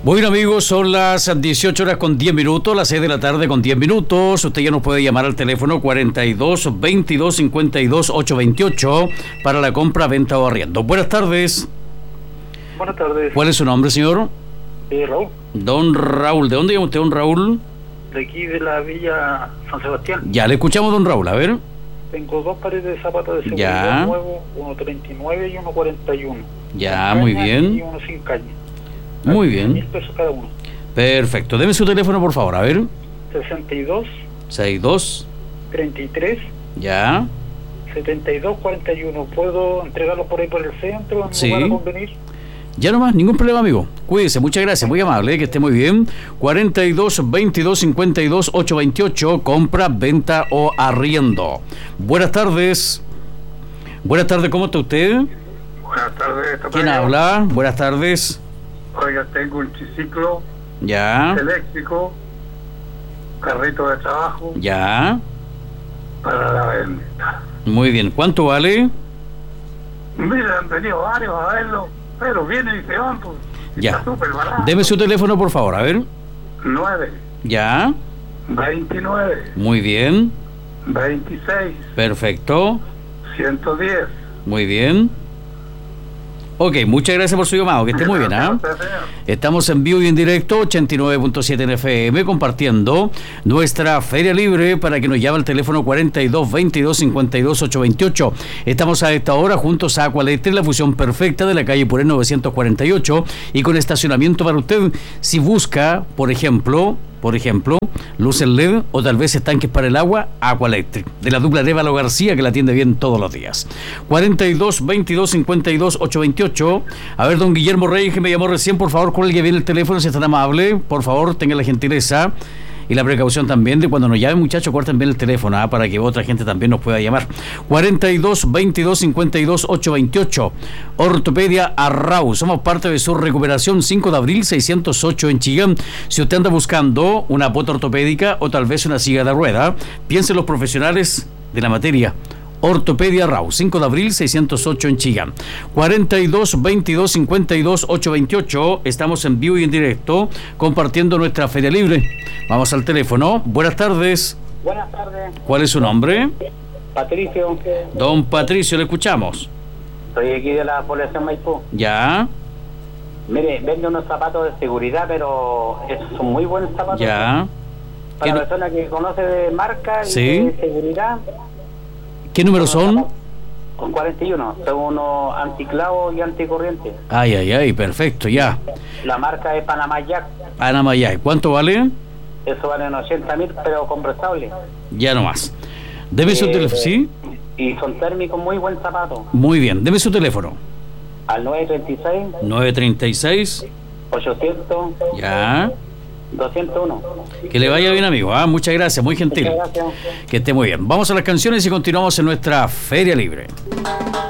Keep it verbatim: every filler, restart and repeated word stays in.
Bueno, amigos, son las dieciocho horas con diez minutos, las seis de la tarde con diez minutos. Usted ya nos puede llamar al teléfono cuarenta y dos, veintidós, cincuenta y dos, ochocientos veintiocho para la compra, venta o arriendo. Buenas tardes. Buenas tardes. ¿Cuál es su nombre, señor? Eh, Raúl. Don Raúl. ¿De dónde llama usted, don Raúl? De aquí de la Villa San Sebastián. Ya, le escuchamos, don Raúl. A ver. Tengo dos pares de zapatos de seguridad Ya. nuevos, uno treinta y nueve y uno cuarenta y uno. Ya, Con muy caña bien. Y uno sin caña. Muy Mil bien. pesos cada uno. Perfecto. Deme su teléfono, por favor. A ver. sesenta y dos, sesenta y dos. treinta y tres, Ya. setenta y dos, cuarenta y uno. ¿Puedo entregarlo por ahí por el centro? ¿En Sí. lugar a convenir? Ya nomás, ningún problema, amigo. Cuídese, muchas gracias, muy amable, ¿eh? Que esté muy bien. cuarenta y dos, veintidós, cincuenta y dos, ochocientos veintiocho, compra, venta o arriendo. Buenas tardes. Buenas tardes, ¿cómo está usted? Buenas tardes. ¿Quién Tocayo. habla? Buenas tardes. Oiga, tengo un triciclo Ya, eléctrico, carrito de trabajo ya. para la venta. Muy bien, ¿cuánto vale? Mira, han venido varios a verlo, pero vienen y se van, pues. Ya. Está súper barato. Deme su teléfono, por favor, a ver. nueve, Ya, veintinueve, muy bien. veintiséis, Perfecto, ciento diez. muy bien. Ok, muchas gracias por su llamado, que esté muy bien, ¿ah? Gracias a usted, señor. Estamos en vivo y en directo, ochenta y nueve punto siete en F M, compartiendo nuestra Feria Libre para que nos llame al teléfono cuarenta y dos, veintidós, cincuenta y dos, ochocientos veintiocho. Estamos a esta hora juntos a Aqualectric, la fusión perfecta de la calle Puré novecientos cuarenta y ocho y con estacionamiento para usted si busca, por ejemplo, por ejemplo, luces L E D o tal vez estanques para el agua, Aqualectric, de la dupla Arévalo García que la atiende bien todos los días. cuarenta y dos, veintidós, cincuenta y dos, ochocientos veintiocho. A ver, don Guillermo Reyes, que me llamó recién, por favor, cuelgue bien el teléfono si es tan amable. Por favor, tenga la gentileza y la precaución también de cuando nos llamen, muchachos, corten bien el teléfono, ¿ah? Para que otra gente también nos pueda llamar. cuarenta y dos, veintidós, cincuenta y dos, ochocientos veintiocho. Ortopedia Arrau. Somos parte de su recuperación cinco de abril seiscientos ocho en Chillán. Si usted anda buscando una bota ortopédica o tal vez una silla de rueda, piense en los profesionales de la materia. Ortopedia Rau, cinco de abril seiscientos ocho en Chillán. cuarenta y dos, veintidós, cincuenta y dos, ochocientos veintiocho. Estamos en vivo y en directo compartiendo nuestra Feria Libre. Vamos al teléfono. Buenas tardes. Buenas tardes. ¿Cuál es su nombre? Patricio. Don Patricio, le escuchamos. Estoy aquí de la población Maipú. Ya, Mire, vende unos zapatos de seguridad, pero esos son muy buenos zapatos. ya. Para ¿Qué, la persona que conoce de marca y Sí. de seguridad. ¿qué números son? Con cuarenta y uno, son unos anticlavos y anticorriente. Ay, ay, ay, perfecto, ya. La marca es Panamá Jack. Ana Mayay, ¿cuánto vale? Eso vale en ochenta mil, pero conversable. Ya nomás. Deme su Eh, teléfono, ¿sí? Y son térmicos, muy buen zapato. Muy bien, deme su teléfono. Al nueve treinta y seis, nueve treinta y seis, ochocientos, ya. doscientos uno. Que le vaya bien, amigo. ¿Ah? Muchas gracias, muy gentil. Muchas gracias. Que esté muy bien. Vamos a las canciones y continuamos en nuestra Feria Libre.